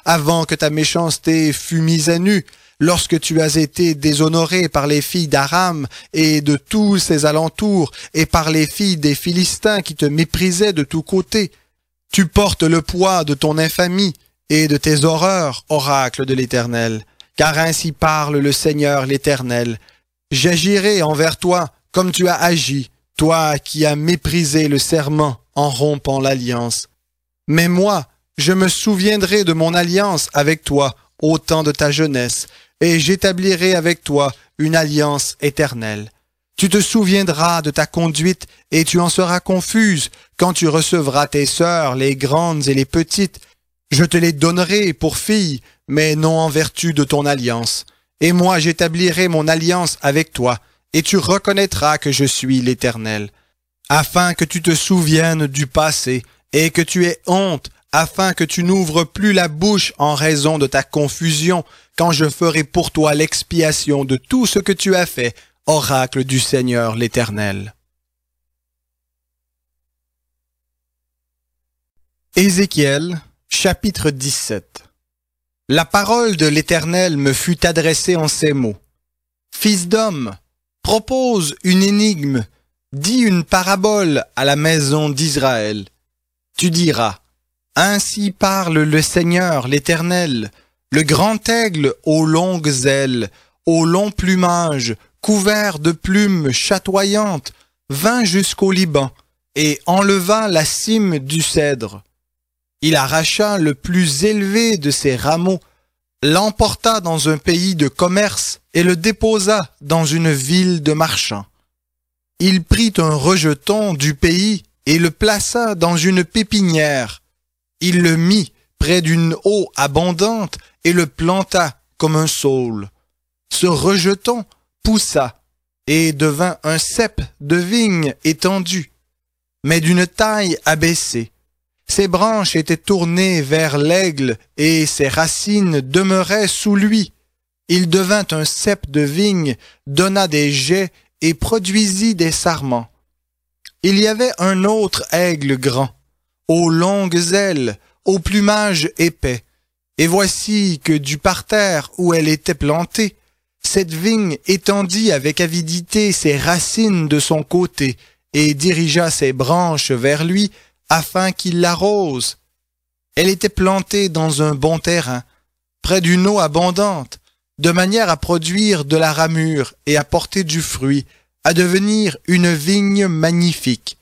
avant que ta méchanceté fût mise à nu, lorsque tu as été déshonoré par les filles d'Aram et de tous ses alentours, et par les filles des Philistins qui te méprisaient de tous côtés. Tu portes le poids de ton infamie et de tes horreurs, oracle de l'Éternel. Car ainsi parle le Seigneur l'Éternel. J'agirai envers toi comme tu as agi, toi qui as méprisé le serment en rompant l'alliance. Mais moi, je me souviendrai de mon alliance avec toi au temps de ta jeunesse, et j'établirai avec toi une alliance éternelle. Tu te souviendras de ta conduite, et tu en seras confuse quand tu recevras tes sœurs, les grandes et les petites. Je te les donnerai pour filles, mais non en vertu de ton alliance. Et moi j'établirai mon alliance avec toi, et tu reconnaîtras que je suis l'Éternel. Afin que tu te souviennes du passé, et que tu aies honte, afin que tu n'ouvres plus la bouche en raison de ta confusion, quand je ferai pour toi l'expiation de tout ce que tu as fait, oracle du Seigneur l'Éternel. Ézéchiel, chapitre 17. La parole de l'Éternel me fut adressée en ces mots. Fils d'homme, propose une énigme, dis une parabole à la maison d'Israël. Tu diras, ainsi parle le Seigneur l'Éternel, le grand aigle aux longues ailes, au long plumage, couvert de plumes chatoyantes, vint jusqu'au Liban et enleva la cime du cèdre. Il arracha le plus élevé de ses rameaux, l'emporta dans un pays de commerce et le déposa dans une ville de marchands. Il prit un rejeton du pays et le plaça dans une pépinière. Il le mit près d'une eau abondante et le planta comme un saule. Ce rejeton poussa et devint un cep de vigne étendu, mais d'une taille abaissée. Ses branches étaient tournées vers l'aigle et ses racines demeuraient sous lui. Il devint un cep de vigne, donna des jets et produisit des sarments. Il y avait un autre aigle grand, aux longues ailes, au plumage épais. Et voici que du parterre où elle était plantée, cette vigne étendit avec avidité ses racines de son côté et dirigea ses branches vers lui afin qu'il l'arrose. Elle était plantée dans un bon terrain, près d'une eau abondante, de manière à produire de la ramure et à porter du fruit, à devenir une vigne magnifique.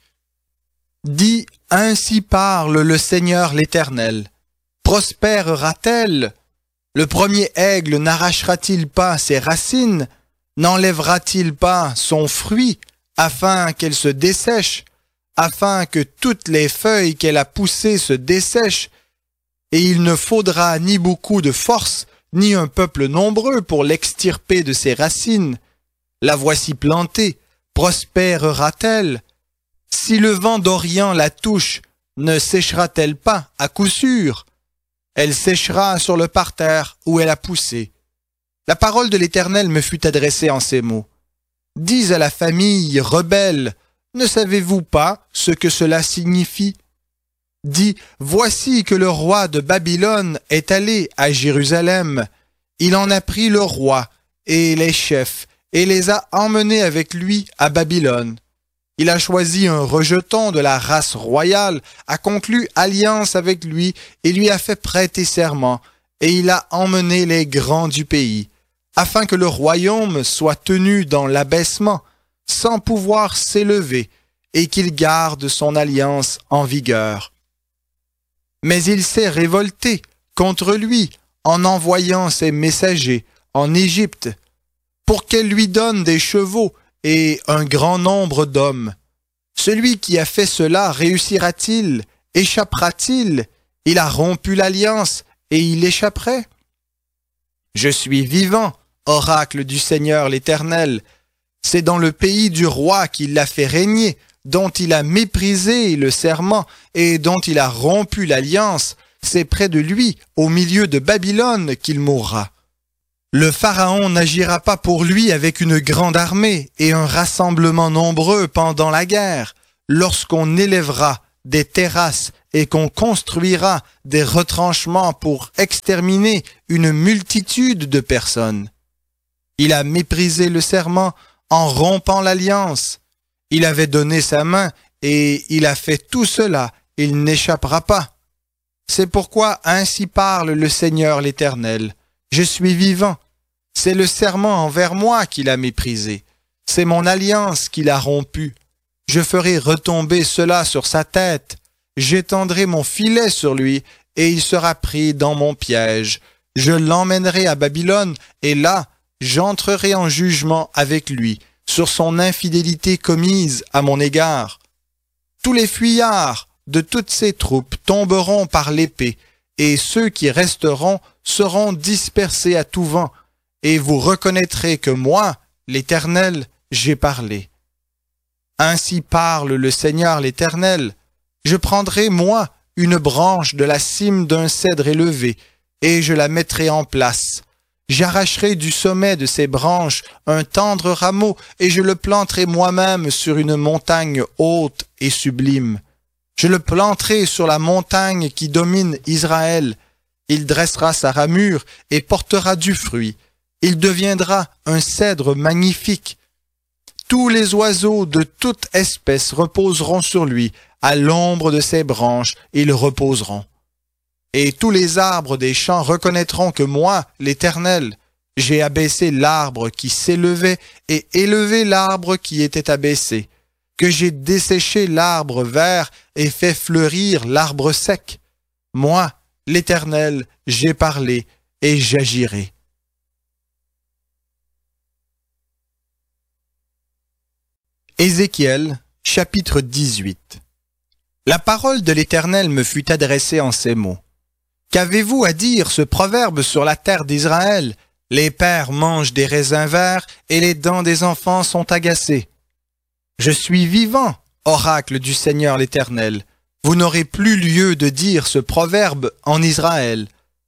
Dis, ainsi parle le Seigneur l'Éternel. Prospérera-t-elle? Le premier aigle n'arrachera-t-il pas ses racines? N'enlèvera-t-il pas son fruit, afin qu'elle se dessèche, afin que toutes les feuilles qu'elle a poussées se dessèchent? Et il ne faudra ni beaucoup de force, ni un peuple nombreux pour l'extirper de ses racines. La voici plantée, prospérera-t-elle? Si le vent d'Orient la touche, ne séchera-t-elle pas à coup sûr? Elle séchera sur le parterre où elle a poussé. La parole de l'Éternel me fut adressée en ces mots. Dis à la famille rebelle, ne savez-vous pas ce que cela signifie? Dis, voici que le roi de Babylone est allé à Jérusalem. Il en a pris le roi et les chefs et les a emmenés avec lui à Babylone. Il a choisi un rejeton de la race royale, a conclu alliance avec lui et lui a fait prêter serment, et il a emmené les grands du pays, afin que le royaume soit tenu dans l'abaissement, sans pouvoir s'élever, et qu'il garde son alliance en vigueur. Mais il s'est révolté contre lui en envoyant ses messagers en Égypte, pour qu'elle lui donne des chevaux et un grand nombre d'hommes. Celui qui a fait cela réussira-t-il? Échappera-t-il? Il a rompu l'alliance et il échapperait? Je suis vivant, oracle du Seigneur l'Éternel. C'est dans le pays du roi qu'il l'a fait régner, dont il a méprisé le serment et dont il a rompu l'alliance. C'est près de lui, au milieu de Babylone, qu'il mourra. Le Pharaon n'agira pas pour lui avec une grande armée et un rassemblement nombreux pendant la guerre, lorsqu'on élèvera des terrasses et qu'on construira des retranchements pour exterminer une multitude de personnes. Il a méprisé le serment en rompant l'alliance. Il avait donné sa main et il a fait tout cela, il n'échappera pas. C'est pourquoi ainsi parle le Seigneur l'Éternel. Je suis vivant. C'est le serment envers moi qu'il a méprisé. C'est mon alliance qu'il a rompue. Je ferai retomber cela sur sa tête. J'étendrai mon filet sur lui, et il sera pris dans mon piège. Je l'emmènerai à Babylone, et là, j'entrerai en jugement avec lui, sur son infidélité commise à mon égard. Tous les fuyards de toutes ses troupes tomberont par l'épée, et ceux qui resteront seront dispersés à tout vent, et vous reconnaîtrez que moi, l'Éternel, j'ai parlé. Ainsi parle le Seigneur l'Éternel. Je prendrai, moi, une branche de la cime d'un cèdre élevé, et je la mettrai en place. J'arracherai du sommet de ces branches un tendre rameau, et je le planterai moi-même sur une montagne haute et sublime. Je le planterai sur la montagne qui domine Israël. Il dressera sa ramure et portera du fruit. Il deviendra un cèdre magnifique. Tous les oiseaux de toute espèce reposeront sur lui. À l'ombre de ses branches, ils reposeront. Et tous les arbres des champs reconnaîtront que moi, l'Éternel, j'ai abaissé l'arbre qui s'élevait et élevé l'arbre qui était abaissé, que j'ai desséché l'arbre vert et fait fleurir l'arbre sec. Moi, l'Éternel, j'ai parlé et j'agirai. Ézéchiel, chapitre 18. La parole de l'Éternel me fut adressée en ces mots. Qu'avez-vous à dire ce proverbe sur la terre d'Israël? Les pères mangent des raisins verts et les dents des enfants sont agacées. Je suis vivant, oracle du Seigneur l'Éternel. Vous n'aurez plus lieu de dire ce proverbe en Israël.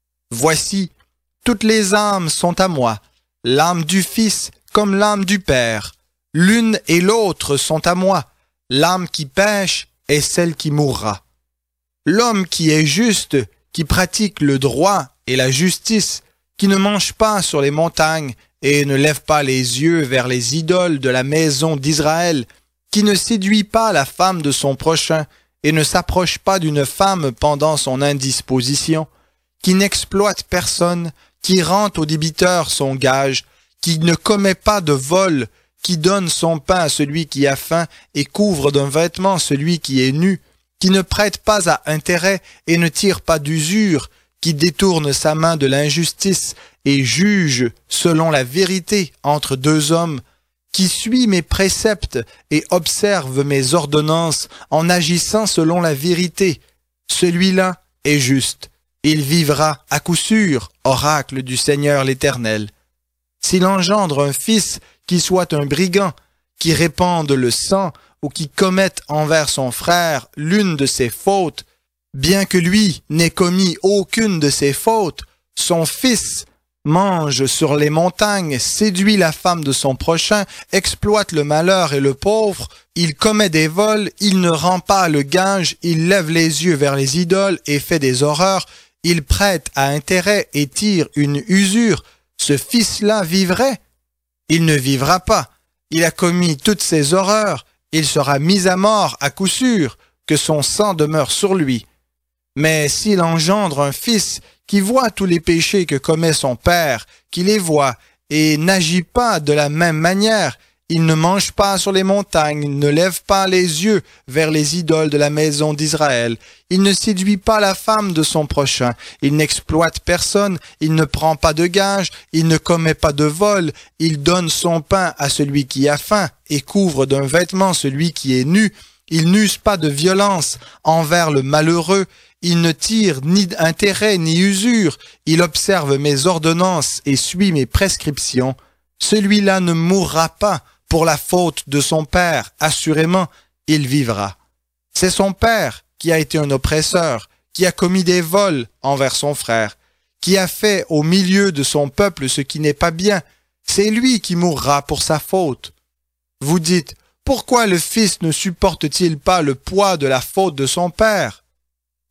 Voici, toutes les âmes sont à moi, l'âme du Fils comme l'âme du Père. L'une et l'autre sont à moi, l'âme qui pêche est celle qui mourra. L'homme qui est juste, qui pratique le droit et la justice, qui ne mange pas sur les montagnes et ne lève pas les yeux vers les idoles de la maison d'Israël, qui ne séduit pas la femme de son prochain et ne s'approche pas d'une femme pendant son indisposition, qui n'exploite personne, qui rend au débiteur son gage, qui ne commet pas de vol, qui donne son pain à celui qui a faim et couvre d'un vêtement celui qui est nu, qui ne prête pas à intérêt et ne tire pas d'usure, qui détourne sa main de l'injustice et juge selon la vérité entre deux hommes, qui suit mes préceptes et observe mes ordonnances en agissant selon la vérité. Celui-là est juste. Il vivra à coup sûr, oracle du Seigneur l'Éternel. S'il engendre un fils qui soit un brigand, qui répande le sang ou qui commette envers son frère l'une de ses fautes, bien que lui n'ait commis aucune de ses fautes, son fils mange sur les montagnes, séduit la femme de son prochain, exploite le malheur et le pauvre, il commet des vols, il ne rend pas le gage, il lève les yeux vers les idoles et fait des horreurs, il prête à intérêt et tire une usure, ce fils-là vivrait? Il ne vivra pas. Il a commis toutes ces horreurs. Il sera mis à mort à coup sûr, que son sang demeure sur lui. Mais s'il engendre un fils qui voit tous les péchés que commet son père, qui les voit et n'agit pas de la même manière, il ne mange pas sur les montagnes, ne lève pas les yeux vers les idoles de la maison d'Israël, il ne séduit pas la femme de son prochain, il n'exploite personne, il ne prend pas de gage, il ne commet pas de vol, il donne son pain à celui qui a faim et couvre d'un vêtement celui qui est nu, il n'use pas de violence envers le malheureux, il ne tire ni intérêt ni usure, il observe mes ordonnances et suit mes prescriptions, celui-là ne mourra pas pour la faute de son père, assurément, il vivra. C'est son père qui a été un oppresseur, qui a commis des vols envers son frère, qui a fait au milieu de son peuple ce qui n'est pas bien. C'est lui qui mourra pour sa faute. Vous dites, pourquoi le fils ne supporte-t-il pas le poids de la faute de son père?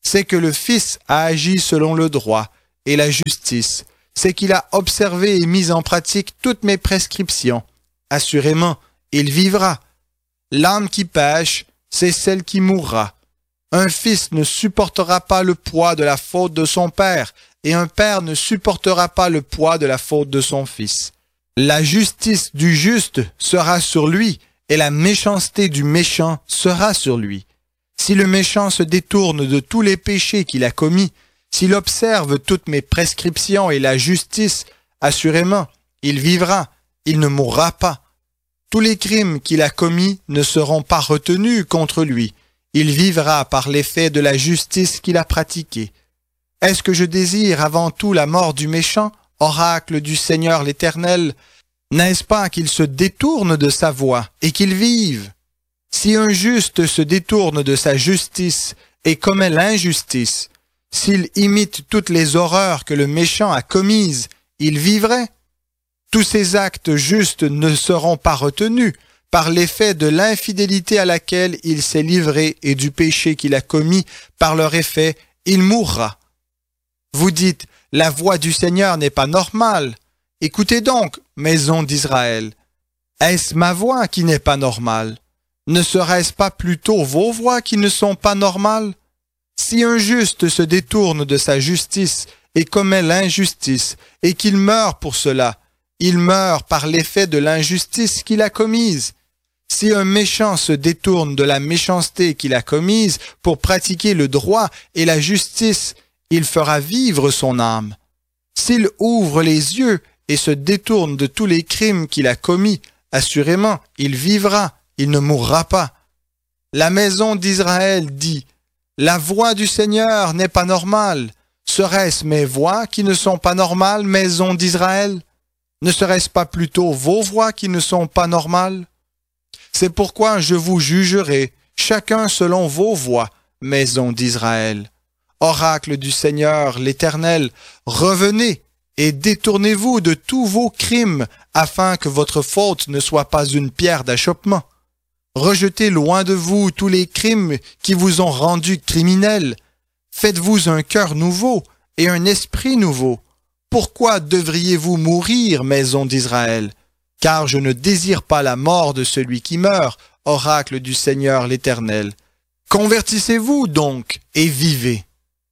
c'est que le Fils a agi selon le droit et la justice, c'est qu'il a observé et mis en pratique toutes mes prescriptions. Assurément, il vivra. L'âme qui pêche, c'est celle qui mourra. Un fils ne supportera pas le poids de la faute de son père, et un père ne supportera pas le poids de la faute de son fils. La justice du juste sera sur lui, et la méchanceté du méchant sera sur lui. Si le méchant se détourne de tous les péchés qu'il a commis, s'il observe toutes mes prescriptions et la justice, assurément, il vivra, il ne mourra pas. Tous les crimes qu'il a commis ne seront pas retenus contre lui. Il vivra par l'effet de la justice qu'il a pratiquée. Est-ce que je désire avant tout la mort du méchant, oracle du Seigneur l'Éternel? N'est-ce pas qu'il se détourne de sa voie et qu'il vive? Si un juste se détourne de sa justice et commet l'injustice, s'il imite toutes les horreurs que le méchant a commises, il vivrait. Tous ses actes justes ne seront pas retenus par l'effet de l'infidélité à laquelle il s'est livré et du péché qu'il a commis. Par leur effet, il mourra. Vous dites, la voix du Seigneur n'est pas normale. Écoutez donc, maison d'Israël. Est-ce ma voix qui n'est pas normale? Ne serait-ce pas plutôt vos voix qui ne sont pas normales? Si un juste se détourne de sa justice et commet l'injustice, et qu'il meurt pour cela, il meurt par l'effet de l'injustice qu'il a commise. Si un méchant se détourne de la méchanceté qu'il a commise pour pratiquer le droit et la justice, il fera vivre son âme. S'il ouvre les yeux et se détourne de tous les crimes qu'il a commis, assurément, il vivra, il ne mourra pas. La maison d'Israël dit, « La voix du Seigneur n'est pas normale. Serait-ce mes voix qui ne sont pas normales, maison d'Israël? Ne serait-ce pas plutôt vos voix qui ne sont pas normales? C'est pourquoi je vous jugerai, chacun selon vos voix, maison d'Israël. Oracle du Seigneur l'Éternel, revenez et détournez-vous de tous vos crimes, afin que votre faute ne soit pas une pierre d'achoppement. Rejetez loin de vous tous les crimes qui vous ont rendu criminels. Faites-vous un cœur nouveau et un esprit nouveau. Pourquoi devriez-vous mourir, maison d'Israël? Car je ne désire pas la mort de celui qui meurt, oracle du Seigneur l'Éternel. Convertissez-vous donc et vivez.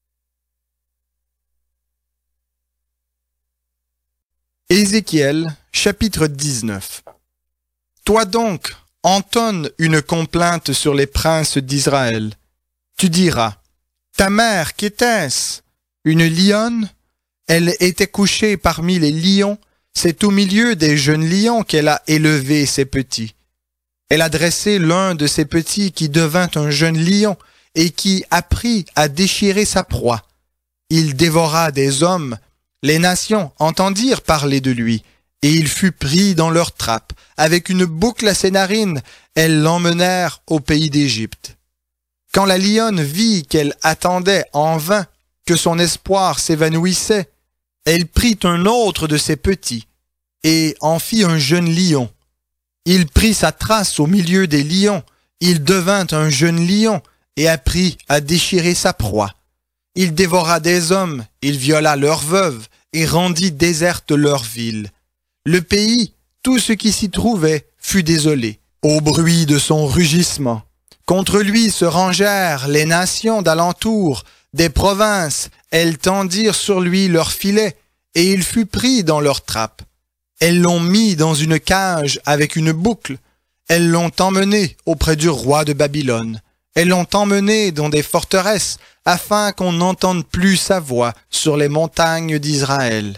Ézéchiel, chapitre 19. Toi donc, entonne une complainte sur les princes d'Israël. Tu diras, ta mère, qu'était-ce? Une lionne? Elle était couchée parmi les lions, c'est au milieu des jeunes lions qu'elle a élevé ses petits. Elle a dressé l'un de ses petits qui devint un jeune lion et qui apprit à déchirer sa proie. Il dévora des hommes, les nations entendirent parler de lui, et il fut pris dans leur trappe. Avec une boucle à ses narines, elles l'emmenèrent au pays d'Égypte. Quand la lionne vit qu'elle attendait en vain, que son espoir s'évanouissait, elle prit un autre de ses petits, et en fit un jeune lion. Il prit sa trace au milieu des lions, il devint un jeune lion, et apprit à déchirer sa proie. Il dévora des hommes, il viola leurs veuves, et rendit déserte leur ville. Le pays, tout ce qui s'y trouvait, fut désolé, au bruit de son rugissement. Contre lui se rangèrent les nations d'alentour, des provinces, elles tendirent sur lui leurs filets, et il fut pris dans leurs trappes. Elles l'ont mis dans une cage avec une boucle, elles l'ont emmené auprès du roi de Babylone. Elles l'ont emmené dans des forteresses, afin qu'on n'entende plus sa voix sur les montagnes d'Israël.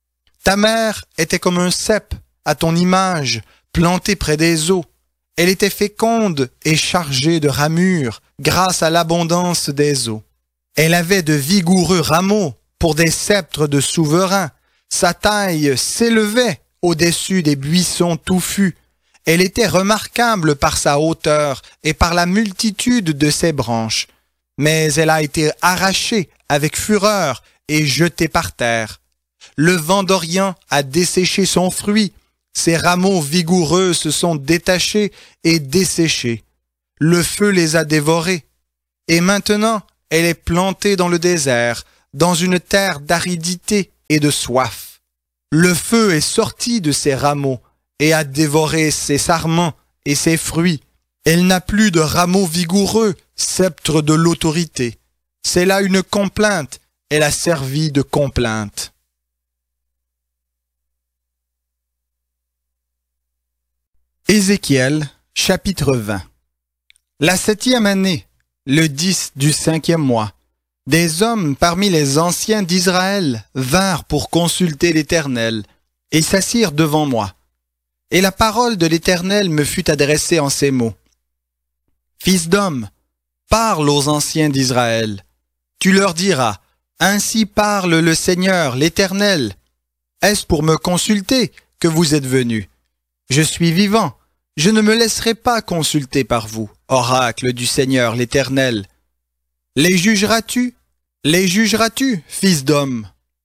Ta mère était comme un cep, à ton image, planté près des eaux. Elle était féconde et chargée de ramures, grâce à l'abondance des eaux. Elle avait de vigoureux rameaux pour des sceptres de souverains. Sa taille s'élevait au-dessus des buissons touffus. Elle était remarquable par sa hauteur et par la multitude de ses branches. Mais elle a été arrachée avec fureur et jetée par terre. Le vent d'Orient a desséché son fruit. Ses rameaux vigoureux se sont détachés et desséchés. Le feu les a dévorés. Et maintenant, elle est plantée dans le désert, dans une terre d'aridité et de soif. Le feu est sorti de ses rameaux et a dévoré ses sarments et ses fruits. Elle n'a plus de rameaux vigoureux, sceptre de l'autorité. C'est là une complainte, elle a servi de complainte. Ézéchiel, chapitre 20. La 7e année, le 10 du 5e mois, des hommes parmi les anciens d'Israël vinrent pour consulter l'Éternel et s'assirent devant moi. Et la parole de l'Éternel me fut adressée en ces mots. Fils d'homme, parle aux anciens d'Israël. Tu leur diras, ainsi parle le Seigneur, l'Éternel. Est-ce pour me consulter que vous êtes venus? Je suis vivant, je ne me laisserai pas consulter par vous, oracle du Seigneur, l'Éternel. Les jugeras-tu? Les jugeras-tu, fils d'homme?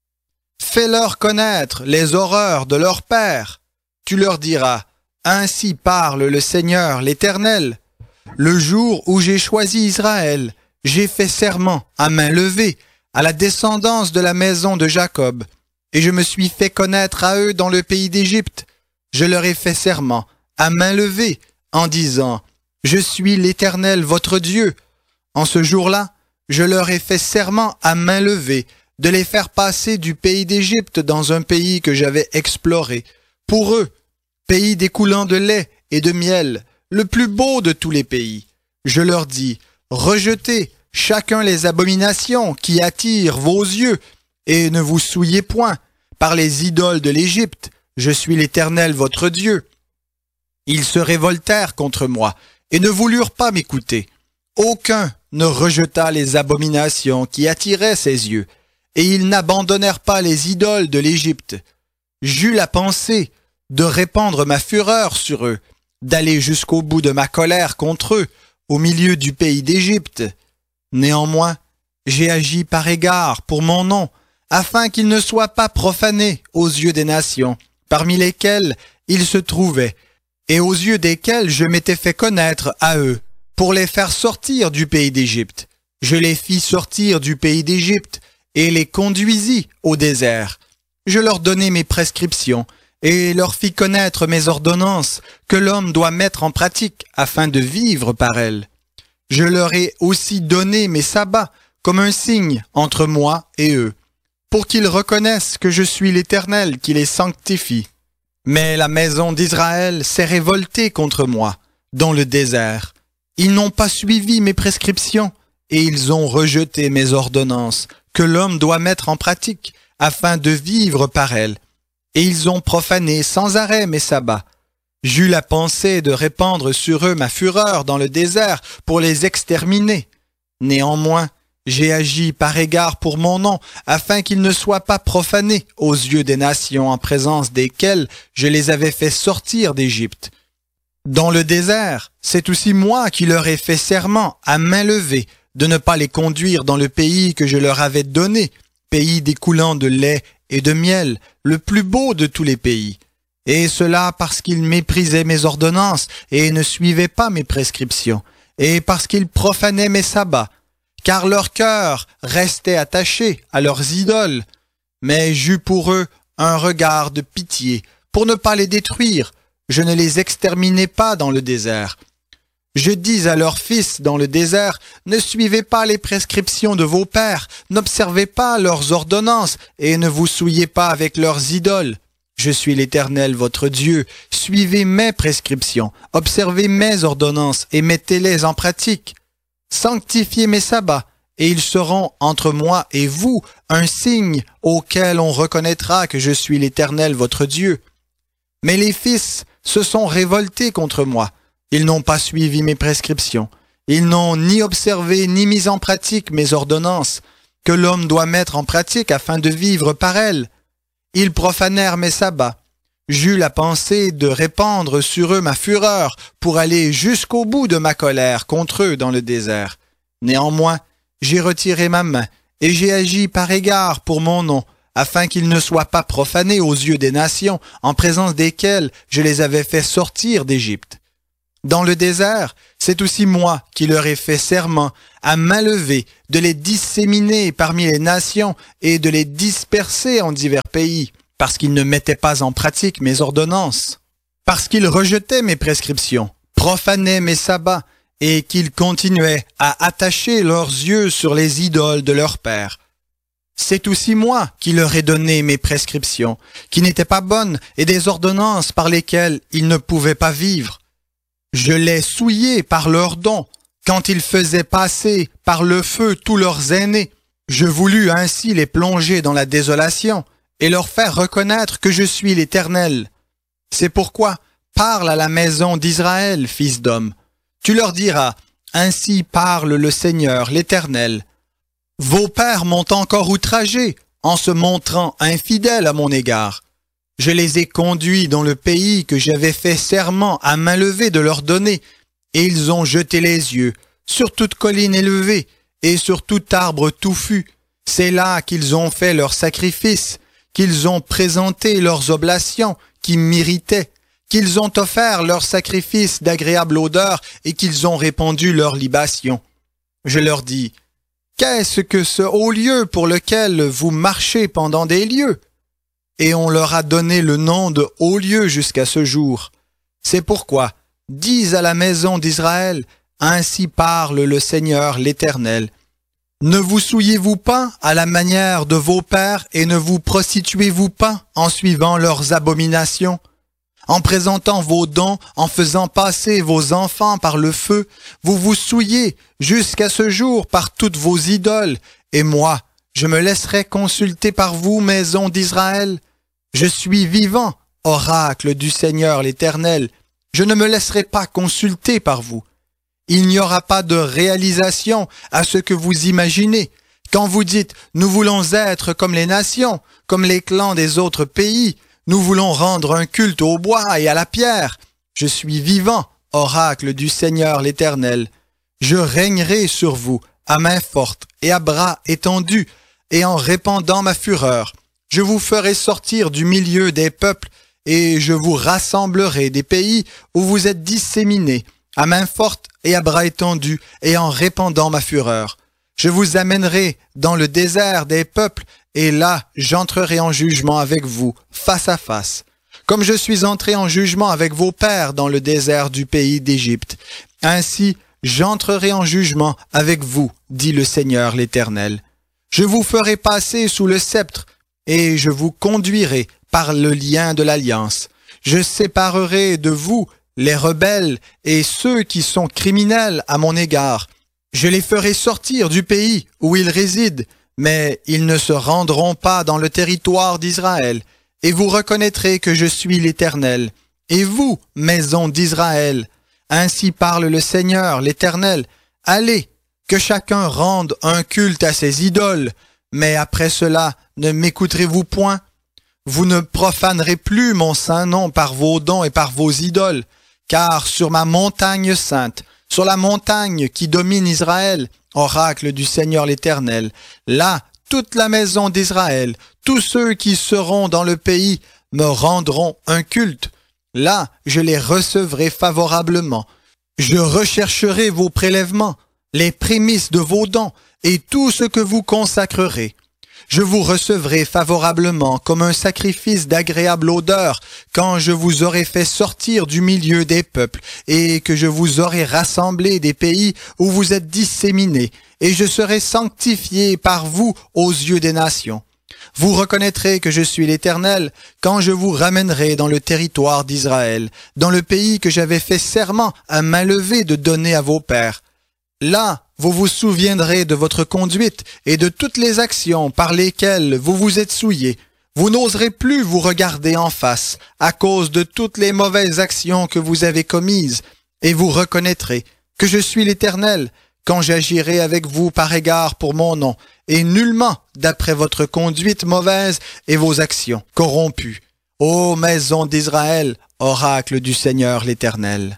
Fais-leur connaître les horreurs de leur père. Tu leur diras, ainsi parle le Seigneur, l'Éternel. Le jour où j'ai choisi Israël, j'ai fait serment à main levée à la descendance de la maison de Jacob, et je me suis fait connaître à eux dans le pays d'Égypte. Je leur ai fait serment à main levée en disant, je suis l'Éternel votre Dieu. En ce jour-là, je leur ai fait serment à main levée de les faire passer du pays d'Égypte dans un pays que j'avais exploré. Pour eux, pays découlant de lait et de miel, le plus beau de tous les pays. Je leur dis, rejetez chacun les abominations qui attirent vos yeux, et ne vous souillez point par les idoles de l'Égypte. Je suis l'Éternel votre Dieu. Ils se révoltèrent contre moi, et ne voulurent pas m'écouter. Aucun ne rejeta les abominations qui attiraient ses yeux, et ils n'abandonnèrent pas les idoles de l'Égypte. J'eus la pensée de répandre ma fureur sur eux, d'aller jusqu'au bout de ma colère contre eux, au milieu du pays d'Égypte. Néanmoins, j'ai agi par égard pour mon nom, afin qu'il ne soit pas profané aux yeux des nations, parmi lesquelles il se trouvait, et aux yeux desquels je m'étais fait connaître à eux, pour les faire sortir du pays d'Égypte. Je les fis sortir du pays d'Égypte, et les conduisis au désert. Je leur donnai mes prescriptions, et leur fis connaître mes ordonnances que l'homme doit mettre en pratique afin de vivre par elles. Je leur ai aussi donné mes sabbats comme un signe entre moi et eux, pour qu'ils reconnaissent que je suis l'Éternel qui les sanctifie. Mais la maison d'Israël s'est révoltée contre moi dans le désert. Ils n'ont pas suivi mes prescriptions et ils ont rejeté mes ordonnances que l'homme doit mettre en pratique afin de vivre par elles. Et ils ont profané sans arrêt mes sabbats. J'eus la pensée de répandre sur eux ma fureur dans le désert pour les exterminer. Néanmoins, j'ai agi par égard pour mon nom, afin qu'ils ne soient pas profanés aux yeux des nations en présence desquelles je les avais fait sortir d'Égypte. Dans le désert, c'est aussi moi qui leur ai fait serment à main levée de ne pas les conduire dans le pays que je leur avais donné, pays découlant de lait et de miel, le plus beau de tous les pays. Et cela parce qu'ils méprisaient mes ordonnances et ne suivaient pas mes prescriptions, et parce qu'ils profanaient mes sabbats, car leur cœur restait attaché à leurs idoles. Mais j'eus pour eux un regard de pitié, pour ne pas les détruire. Je ne les exterminai pas dans le désert. Je dis à leurs fils dans le désert, ne suivez pas les prescriptions de vos pères, n'observez pas leurs ordonnances, et ne vous souillez pas avec leurs idoles. Je suis l'Éternel votre Dieu, suivez mes prescriptions, observez mes ordonnances et mettez-les en pratique. Sanctifiez mes sabbats, et ils seront entre moi et vous un signe auquel on reconnaîtra que je suis l'Éternel votre Dieu. Mais les fils se sont révoltés contre moi. Ils n'ont pas suivi mes prescriptions. Ils n'ont ni observé ni mis en pratique mes ordonnances, que l'homme doit mettre en pratique afin de vivre par elles. Ils profanèrent mes sabbats. J'eus la pensée de répandre sur eux ma fureur pour aller jusqu'au bout de ma colère contre eux dans le désert. Néanmoins, j'ai retiré ma main et j'ai agi par égard pour mon nom, afin qu'ils ne soient pas profanés aux yeux des nations en présence desquelles je les avais fait sortir d'Égypte. Dans le désert, c'est aussi moi qui leur ai fait serment à main levée de les disséminer parmi les nations et de les disperser en divers pays, parce qu'ils ne mettaient pas en pratique mes ordonnances, parce qu'ils rejetaient mes prescriptions, profanaient mes sabbats, et qu'ils continuaient à attacher leurs yeux sur les idoles de leurs pères. C'est aussi moi qui leur ai donné mes prescriptions, qui n'étaient pas bonnes, et des ordonnances par lesquelles ils ne pouvaient pas vivre. Je les souillais par leurs dons, quand ils faisaient passer par le feu tous leurs aînés. Je voulus ainsi les plonger dans la désolation, et leur faire reconnaître que je suis l'Éternel. C'est pourquoi parle à la maison d'Israël, fils d'homme. Tu leur diras, ainsi parle le Seigneur, l'Éternel. Vos pères m'ont encore outragé en se montrant infidèles à mon égard. Je les ai conduits dans le pays que j'avais fait serment à main levée de leur donner, et ils ont jeté les yeux sur toute colline élevée et sur tout arbre touffu. C'est là qu'ils ont fait leurs sacrifices, qu'ils ont présenté leurs oblations qui m'irritaient, qu'ils ont offert leurs sacrifices d'agréable odeur et qu'ils ont répandu leurs libations. Je leur dis, qu'est-ce que ce haut lieu pour lequel vous marchez pendant des lieues? Et on leur a donné le nom de haut lieu jusqu'à ce jour. C'est pourquoi, dis à la maison d'Israël, ainsi parle le Seigneur l'Éternel. Ne vous souillez-vous pas à la manière de vos pères et ne vous prostituez-vous pas en suivant leurs abominations? En présentant vos dons, en faisant passer vos enfants par le feu, vous vous souillez jusqu'à ce jour par toutes vos idoles, et moi, je me laisserai consulter par vous, maison d'Israël. Je suis vivant, oracle du Seigneur l'Éternel. Je ne me laisserai pas consulter par vous. Il n'y aura pas de réalisation à ce que vous imaginez. Quand vous dites « Nous voulons être comme les nations, comme les clans des autres pays, nous voulons rendre un culte au bois et à la pierre. » Je suis vivant, oracle du Seigneur l'Éternel. Je régnerai sur vous à main forte et à bras étendus, et en répandant ma fureur. Je vous ferai sortir du milieu des peuples, et je vous rassemblerai des pays où vous êtes disséminés, à main forte et à bras étendus, et en répandant ma fureur. Je vous amènerai dans le désert des peuples, et là j'entrerai en jugement avec vous, face à face. Comme je suis entré en jugement avec vos pères dans le désert du pays d'Égypte. Ainsi j'entrerai en jugement avec vous, dit le Seigneur l'Éternel. Je vous ferai passer sous le sceptre, et je vous conduirai par le lien de l'alliance. Je séparerai de vous les rebelles et ceux qui sont criminels à mon égard. Je les ferai sortir du pays où ils résident, mais ils ne se rendront pas dans le territoire d'Israël, et vous reconnaîtrez que je suis l'Éternel. Et vous, maison d'Israël, ainsi parle le Seigneur l'Éternel, allez, que chacun rende un culte à ses idoles, mais après cela, ne m'écouterez-vous point? Vous ne profanerez plus mon saint nom par vos dons et par vos idoles, car sur ma montagne sainte, sur la montagne qui domine Israël, oracle du Seigneur l'Éternel, là, toute la maison d'Israël, tous ceux qui seront dans le pays, me rendront un culte. Là, je les recevrai favorablement. Je rechercherai vos prélèvements, les prémices de vos dons, et tout ce que vous consacrerez. Je vous recevrai favorablement comme un sacrifice d'agréable odeur quand je vous aurai fait sortir du milieu des peuples et que je vous aurai rassemblé des pays où vous êtes disséminés, et je serai sanctifié par vous aux yeux des nations. Vous reconnaîtrez que je suis l'Éternel quand je vous ramènerai dans le territoire d'Israël, dans le pays que j'avais fait serment à main levée de donner à vos pères. Là, vous vous souviendrez de votre conduite et de toutes les actions par lesquelles vous vous êtes souillés. Vous n'oserez plus vous regarder en face à cause de toutes les mauvaises actions que vous avez commises, et vous reconnaîtrez que je suis l'Éternel quand j'agirai avec vous par égard pour mon nom, et nullement d'après votre conduite mauvaise et vos actions corrompues. Ô maison d'Israël, oracle du Seigneur l'Éternel.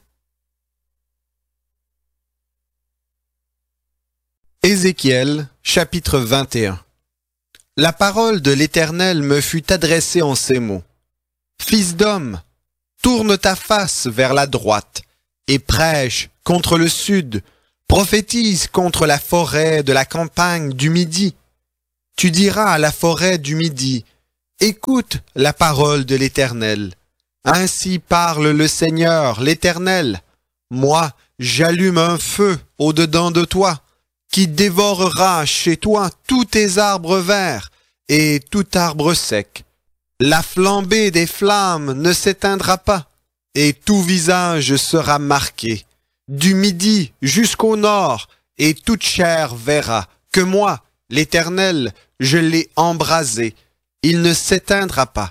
Ézéchiel, chapitre 21. La parole de l'Éternel me fut adressée en ces mots. Fils d'homme, tourne ta face vers la droite et prêche contre le sud, prophétise contre la forêt de la campagne du Midi. Tu diras à la forêt du Midi, écoute la parole de l'Éternel. Ainsi parle le Seigneur, l'Éternel. Moi, j'allume un feu au-dedans de toi, qui dévorera chez toi tous tes arbres verts et tout arbre sec. La flambée des flammes ne s'éteindra pas, et tout visage sera marqué. Du midi jusqu'au nord, et toute chair verra que moi, l'Éternel, je l'ai embrasé. Il ne s'éteindra pas.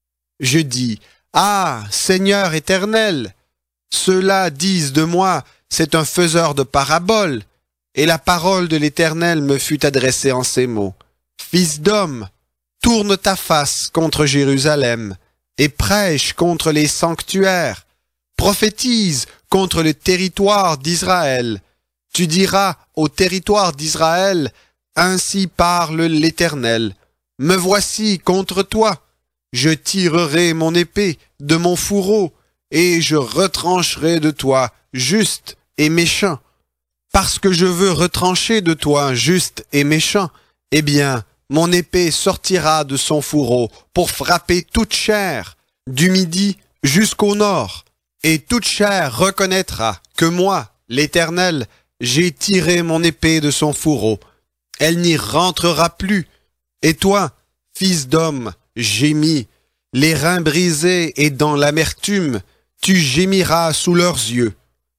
Je dis, ah, Seigneur éternel, ceux-là disent de moi, c'est un faiseur de paraboles. Et la parole de l'Éternel me fut adressée en ces mots. Fils d'homme, tourne ta face contre Jérusalem et prêche contre les sanctuaires. Prophétise contre le territoire d'Israël. Tu diras au territoire d'Israël, ainsi parle l'Éternel. Me voici contre toi. Je tirerai mon épée de mon fourreau et je retrancherai de toi juste et méchant. Parce que je veux retrancher de toi juste et méchant, eh bien, mon épée sortira de son fourreau pour frapper toute chair, du midi jusqu'au nord. Et toute chair reconnaîtra que moi, l'Éternel, j'ai tiré mon épée de son fourreau. Elle n'y rentrera plus. Et toi, fils d'homme, gémis, les reins brisés et dans l'amertume, tu gémiras sous leurs yeux.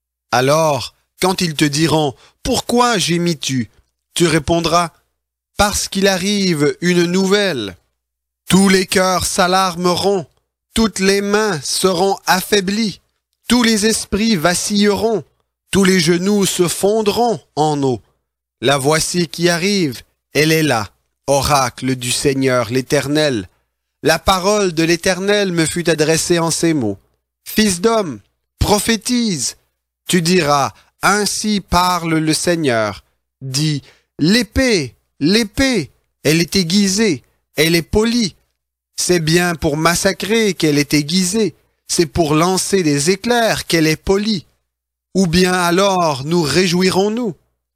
Alors, quand ils te diront « Pourquoi gémis-tu » tu répondras « Parce qu'il arrive une nouvelle. Tous les cœurs s'alarmeront, toutes les mains seront affaiblies, tous les esprits vacilleront, tous les genoux se fondront en eau. La voici qui arrive, elle est là, oracle du Seigneur l'Éternel. La parole de l'Éternel me fut adressée en ces mots. Fils d'homme, prophétise. Tu diras, ainsi parle le Seigneur. Dis, l'épée, l'épée, elle est aiguisée, elle est polie. C'est bien pour massacrer qu'elle est aiguisée, c'est pour lancer des éclairs qu'elle est polie. Ou bien alors nous réjouirons-nous?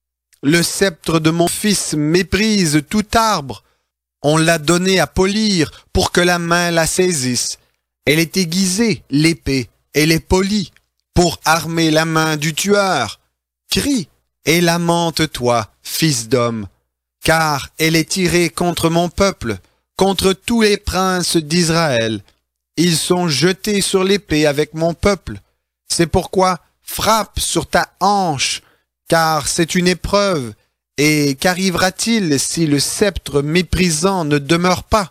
Le sceptre de mon fils méprise tout arbre. On l'a donné à polir pour que la main la saisisse. Elle est aiguisée, l'épée, elle est polie, pour armer la main du tueur. Crie et lamente-toi, fils d'homme, car elle est tirée contre mon peuple, contre tous les princes d'Israël. Ils sont jetés sur l'épée avec mon peuple. C'est pourquoi frappe sur ta hanche, car c'est une épreuve. Et qu'arrivera-t-il si le sceptre méprisant ne demeure pas?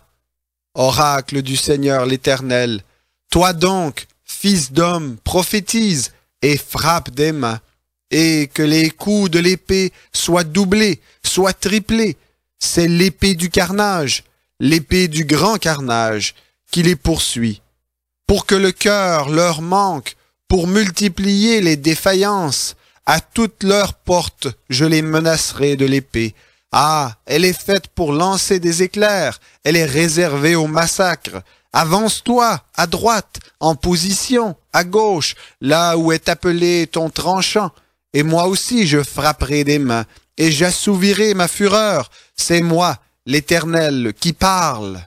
Oracle du Seigneur l'Éternel, toi donc, fils d'homme, prophétise et frappe des mains, et que les coups de l'épée soient doublés, soient triplés. C'est l'épée du carnage, l'épée du grand carnage, qui les poursuit. Pour que le cœur leur manque, pour multiplier les défaillances, à toutes leurs portes, je les menacerai de l'épée. Ah, elle est faite pour lancer des éclairs, elle est réservée au massacre. Avance-toi, à droite, en position, à gauche, là où est appelé ton tranchant. Et moi aussi je frapperai des mains, et j'assouvirai ma fureur. C'est moi, l'Éternel, qui parle.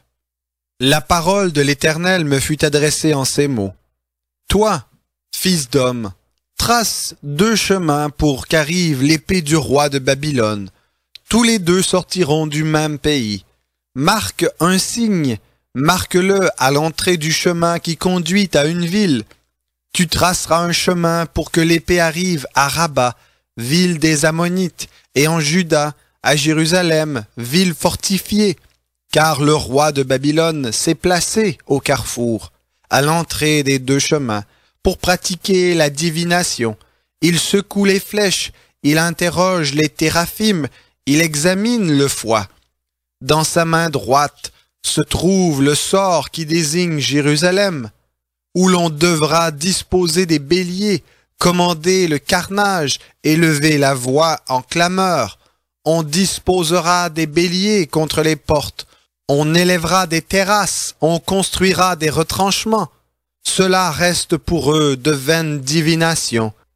La parole de l'Éternel me fut adressée en ces mots. Toi, fils d'homme, trace 2 chemins pour qu'arrive l'épée du roi de Babylone. Tous les 2 sortiront du même pays. Marque un signe, marque-le à l'entrée du chemin qui conduit à une ville. Tu traceras un chemin pour que l'épée arrive à Rabat, ville des Ammonites, et en Juda, à Jérusalem, ville fortifiée, car le roi de Babylone s'est placé au carrefour, à l'entrée des 2 chemins, pour pratiquer la divination. Il secoue les flèches, il interroge les théraphim, il examine le foie. Dans sa main droite se trouve le sort qui désigne Jérusalem, où l'on devra disposer des béliers, commander le carnage, élever la voix en clameur. On disposera des béliers contre les portes, on élèvera des terrasses, on construira des retranchements. Cela reste pour eux de vaines divinations.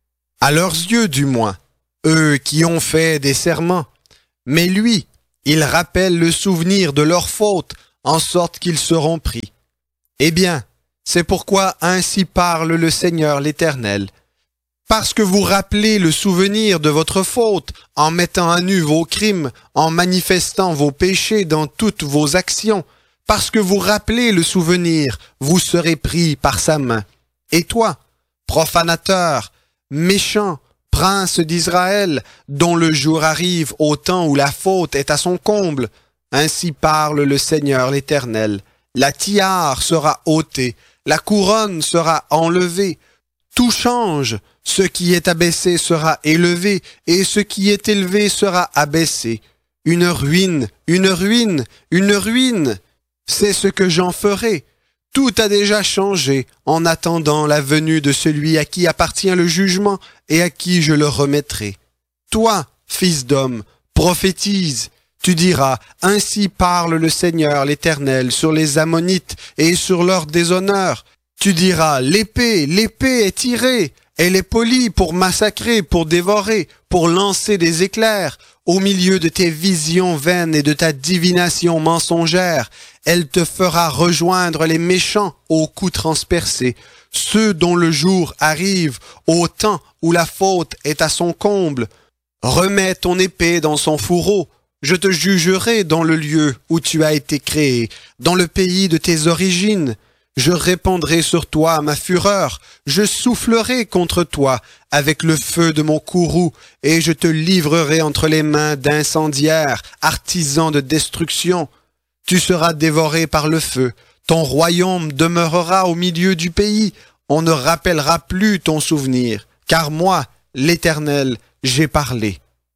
à leurs yeux du moins, eux qui ont fait des serments. Mais lui, il rappelle le souvenir de leurs fautes, en sorte qu'ils seront pris. Eh bien, c'est pourquoi ainsi parle le Seigneur l'Éternel. Parce que vous rappelez le souvenir de votre faute, en mettant à nu vos crimes, en manifestant vos péchés dans toutes vos actions, parce que vous rappelez le souvenir, vous serez pris par sa main. Et toi, profanateur, méchant, prince d'Israël, dont le jour arrive au temps où la faute est à son comble, ainsi parle le Seigneur l'Éternel. La tiare sera ôtée, la couronne sera enlevée, tout change, ce qui est abaissé sera élevé, et ce qui est élevé sera abaissé. Une ruine, une ruine, une ruine, c'est ce que j'en ferai. Tout a déjà changé en attendant la venue de celui à qui appartient le jugement et à qui je le remettrai. Toi, fils d'homme, prophétise. Tu diras, ainsi parle le Seigneur l'Éternel sur les Ammonites et sur leur déshonneur. Tu diras, l'épée est tirée. Elle est polie pour massacrer, pour dévorer, pour lancer des éclairs. Au milieu de tes visions vaines et de ta divination mensongère, elle te fera rejoindre les méchants aux coups transpercés, ceux dont le jour arrive au temps où la faute est à son comble. Remets ton épée dans son fourreau. Je te jugerai dans le lieu où tu as été créé, dans le pays de tes origines. Je répandrai sur toi ma fureur, je soufflerai contre toi avec le feu de mon courroux, et je te livrerai entre les mains d'incendiaires, artisans de destruction. Tu seras dévoré par le feu, ton royaume demeurera au milieu du pays, on ne rappellera plus ton souvenir, car moi, l'Éternel, j'ai parlé.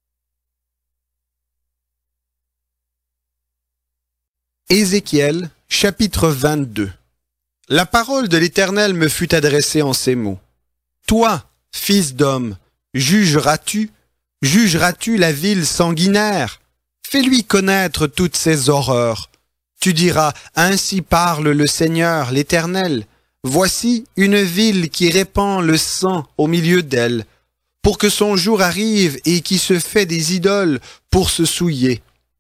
Ézéchiel, chapitre 22. La parole de l'Éternel me fut adressée en ces mots. Toi, fils d'homme, jugeras-tu la ville sanguinaire? Fais-lui connaître toutes ses horreurs. Tu diras, ainsi parle le Seigneur, l'Éternel. Voici une ville qui répand le sang au milieu d'elle, pour que son jour arrive et qui se fait des idoles pour se souiller.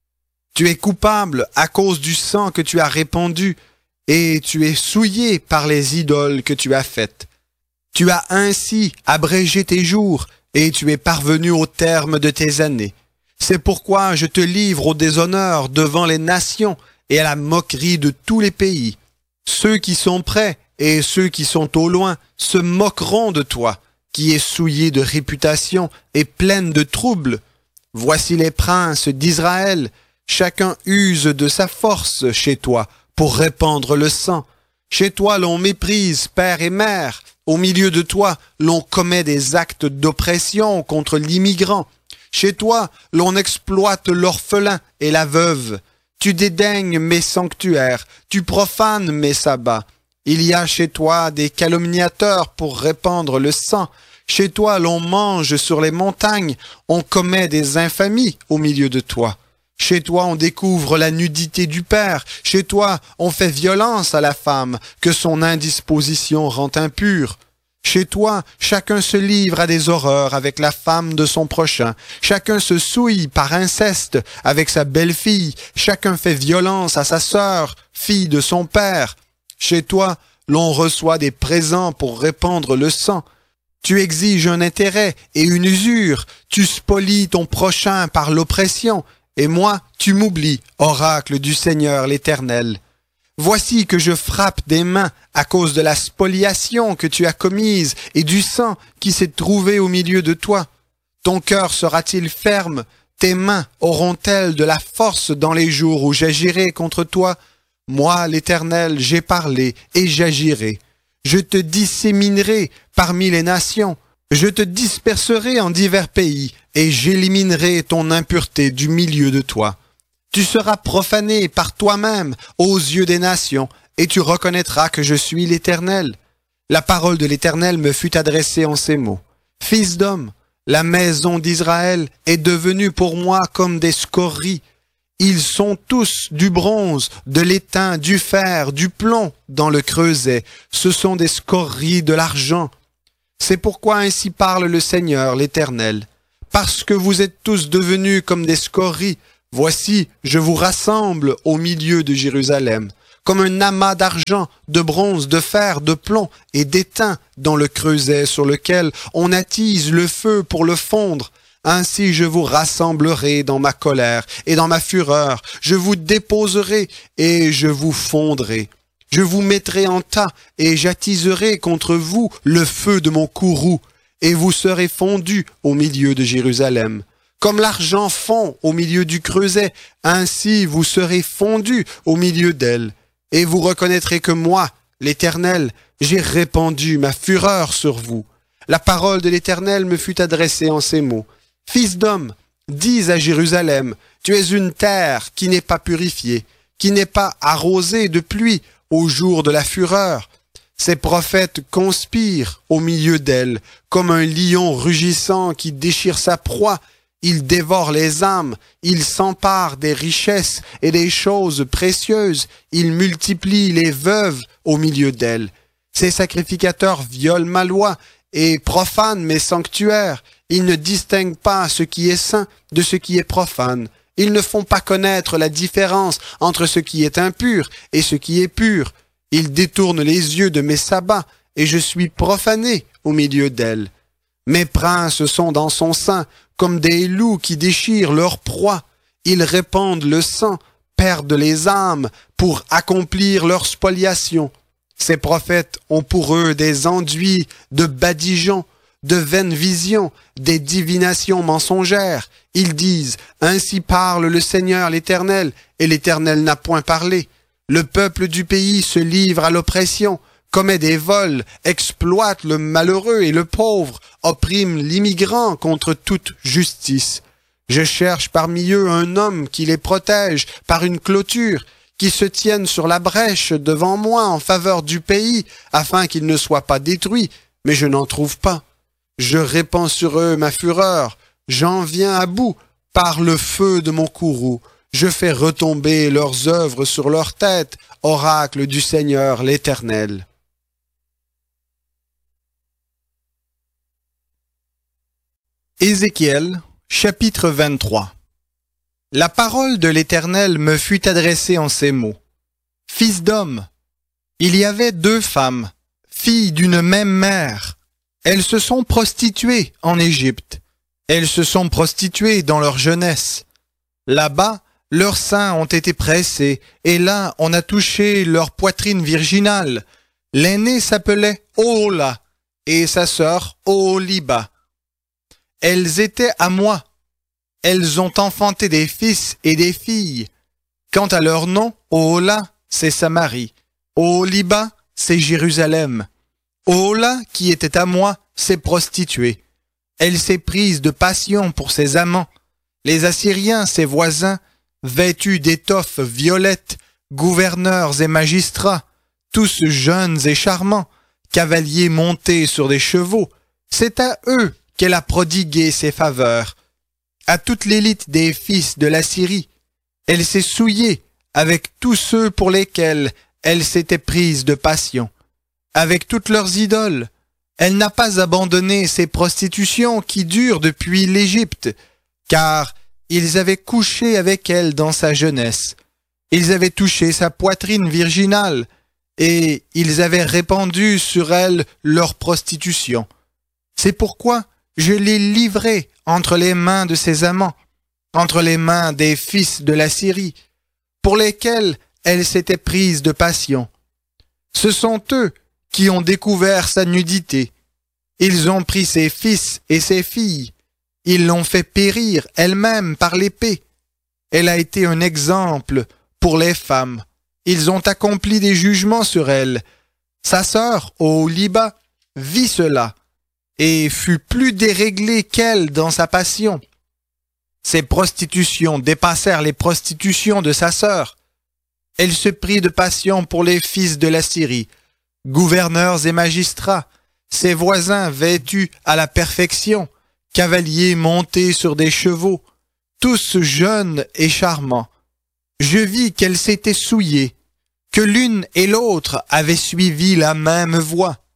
Tu es coupable à cause du sang que tu as répandu, et tu es souillé par les idoles que tu as faites. Tu as ainsi abrégé tes jours, et tu es parvenu au terme de tes années. C'est pourquoi je te livre au déshonneur devant les nations et à la moquerie de tous les pays. Ceux qui sont près et ceux qui sont au loin se moqueront de toi, qui es souillé de réputation et pleine de troubles. Voici les princes d'Israël, chacun use de sa force chez toi, pour répandre le sang. Chez toi, l'on méprise père et mère. Au milieu de toi, l'on commet des actes d'oppression contre l'immigrant. Chez toi, l'on exploite l'orphelin et la veuve. Tu dédaignes mes sanctuaires, tu profanes mes sabbats. Il y a chez toi des calomniateurs pour répandre le sang. Chez toi, l'on mange sur les montagnes, on commet des infamies au milieu de toi. Chez toi, on découvre la nudité du père. Chez toi, on fait violence à la femme, que son indisposition rend impure. Chez toi, chacun se livre à des horreurs avec la femme de son prochain. Chacun se souille par inceste avec sa belle-fille. Chacun fait violence à sa sœur, fille de son père. Chez toi, l'on reçoit des présents pour répandre le sang. Tu exiges un intérêt et une usure. Tu spolies ton prochain par l'oppression. Et moi, tu m'oublies, oracle du Seigneur l'Éternel. Voici que je frappe des mains à cause de la spoliation que tu as commise et du sang qui s'est trouvé au milieu de toi. Ton cœur sera-t-il ferme? Tes mains auront-elles de la force dans les jours où j'agirai contre toi? Moi, l'Éternel, j'ai parlé et j'agirai. Je te disséminerai parmi les nations. Je te disperserai en divers pays, et j'éliminerai ton impureté du milieu de toi. Tu seras profané par toi-même aux yeux des nations, et tu reconnaîtras que je suis l'Éternel. La parole de l'Éternel me fut adressée en ces mots. Fils d'homme, la maison d'Israël est devenue pour moi comme des scories. Ils sont tous du bronze, de l'étain, du fer, du plomb dans le creuset. Ce sont des scories de l'argent. C'est pourquoi ainsi parle le Seigneur, l'Éternel. Parce que vous êtes tous devenus comme des scories, voici, je vous rassemble au milieu de Jérusalem, comme un amas d'argent, de bronze, de fer, de plomb et d'étain dans le creuset sur lequel on attise le feu pour le fondre. Ainsi je vous rassemblerai dans ma colère et dans ma fureur, je vous déposerai et je vous fondrai. Je vous mettrai en tas et j'attiserai contre vous le feu de mon courroux, et vous serez fondus au milieu de Jérusalem. Comme l'argent fond au milieu du creuset, ainsi vous serez fondus au milieu d'elle. Et vous reconnaîtrez que moi, l'Éternel, j'ai répandu ma fureur sur vous. La parole de l'Éternel me fut adressée en ces mots. Fils d'homme, dis à Jérusalem, tu es une terre qui n'est pas purifiée, qui n'est pas arrosée de pluie au jour de la fureur. Ces prophètes conspirent au milieu d'elle, comme un lion rugissant qui déchire sa proie. Ils dévorent les âmes, ils s'emparent des richesses et des choses précieuses, ils multiplient les veuves au milieu d'elle. Ces sacrificateurs violent ma loi et profanent mes sanctuaires. Ils ne distinguent pas ce qui est saint de ce qui est profane. Ils ne font pas connaître la différence entre ce qui est impur et ce qui est pur. Ils détournent les yeux de mes sabbats, et je suis profané au milieu d'elles. Mes princes sont dans son sein, comme des loups qui déchirent leur proie. Ils répandent le sang, perdent les âmes, pour accomplir leur spoliation. Ces prophètes ont pour eux des enduits de badigeons, de vaines visions, des divinations mensongères. Ils disent, ainsi parle le Seigneur l'Éternel, et l'Éternel n'a point parlé. Le peuple du pays se livre à l'oppression, commet des vols, exploite le malheureux et le pauvre, opprime l'immigrant contre toute justice. Je cherche parmi eux un homme qui les protège par une clôture, qui se tienne sur la brèche devant moi en faveur du pays, afin qu'il ne soit pas détruit, mais je n'en trouve pas. Je répands sur eux ma fureur, j'en viens à bout par le feu de mon courroux. Je fais retomber leurs œuvres sur leurs têtes, oracle du Seigneur l'Éternel. Ézéchiel, chapitre 23. La parole de l'Éternel me fut adressée en ces mots. Fils d'homme, il y avait 2 femmes, filles d'une même mère. Elles se sont prostituées en Égypte. Elles se sont prostituées dans leur jeunesse. Là-bas, leurs seins ont été pressés, et là, on a touché leur poitrine virginale. L'aînée s'appelait Ohola, et sa sœur Oholiba. Elles étaient à moi. Elles ont enfanté des fils et des filles. Quant à leur nom, Ohola, c'est Samarie. Oholiba, c'est Jérusalem. Ohola, qui était à moi, s'est prostituée. Elle s'est prise de passion pour ses amants. Les Assyriens, ses voisins, vêtus d'étoffes violettes, gouverneurs et magistrats, tous jeunes et charmants, cavaliers montés sur des chevaux, c'est à eux qu'elle a prodigué ses faveurs. À toute l'élite des fils de la Syrie, elle s'est souillée avec tous ceux pour lesquels elle s'était prise de passion. Avec toutes leurs idoles, elle n'a pas abandonné ses prostitutions qui durent depuis l'Égypte, car ils avaient couché avec elle dans sa jeunesse. Ils avaient touché sa poitrine virginale, et ils avaient répandu sur elle leur prostitution. C'est pourquoi je l'ai livrée entre les mains de ses amants, entre les mains des fils de la Syrie, pour lesquels elle s'était prise de passion. Ce sont eux qui ont découvert sa nudité. Ils ont pris ses fils et ses filles. Ils l'ont fait périr elle-même par l'épée. Elle a été un exemple pour les femmes. Ils ont accompli des jugements sur elle. Sa sœur, Oholiba, vit cela et fut plus déréglée qu'elle dans sa passion. Ses prostitutions dépassèrent les prostitutions de sa sœur. Elle se prit de passion pour les fils de la Syrie, gouverneurs et magistrats, ses voisins vêtus à la perfection, cavaliers montés sur des chevaux, tous jeunes et charmants. Je vis qu'elles s'étaient souillées, que l'une et l'autre avaient suivi la même voie.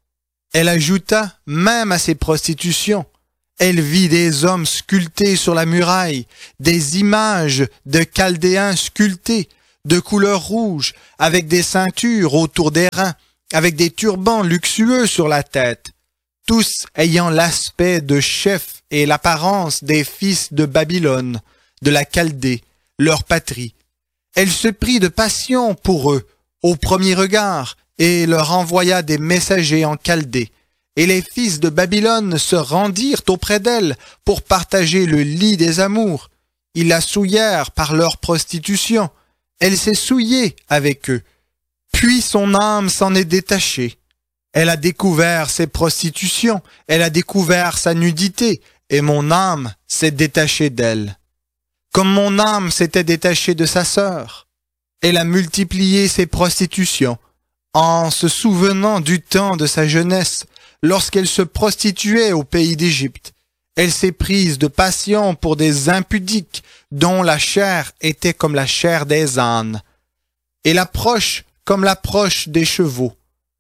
Elle ajouta même à ses prostitutions. Elle vit des hommes sculptés sur la muraille, des images de Chaldéens sculptés, de couleur rouge, avec des ceintures autour des reins, avec des turbans luxueux sur la tête, tous ayant l'aspect de chefs et l'apparence des fils de Babylone, de la Chaldée, leur patrie. Elle se prit de passion pour eux, au premier regard, et leur envoya des messagers en Chaldée. Et les fils de Babylone se rendirent auprès d'elle pour partager le lit des amours. Ils la souillèrent par leur prostitution. Elle s'est souillée avec eux. Puis son âme s'en est détachée. Elle a découvert ses prostitutions, elle a découvert sa nudité, et mon âme s'est détachée d'elle. Comme mon âme s'était détachée de sa sœur, elle a multiplié ses prostitutions, en se souvenant du temps de sa jeunesse, lorsqu'elle se prostituait au pays d'Égypte. Elle s'est prise de passion pour des impudiques, dont la chair était comme la chair des ânes, et l'approche comme l'approche des chevaux.